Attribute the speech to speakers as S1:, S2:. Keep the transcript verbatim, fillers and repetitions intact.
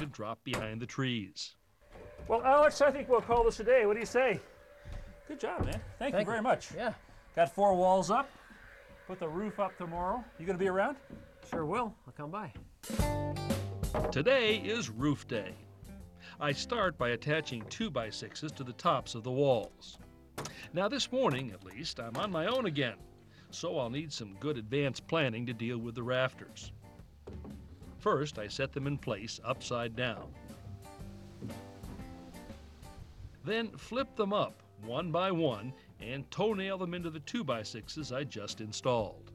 S1: drop behind the trees.
S2: Well, Alex, I think we'll call this a day. What do you say? Good job, man. Thank,
S3: Thank
S2: you very
S3: you.
S2: much.
S3: Yeah,
S2: Got four walls up. Put the roof up tomorrow. You gonna be around?
S3: sure will. I'll come by.
S1: Today is roof day. I start by attaching two by sixes to the tops of the walls. Now this morning, at least, I'm on my own again, so I'll need some good advanced planning to deal with the rafters. First, I set them in place upside down. Then flip them up one by one and toenail them into the two by sixes I just installed.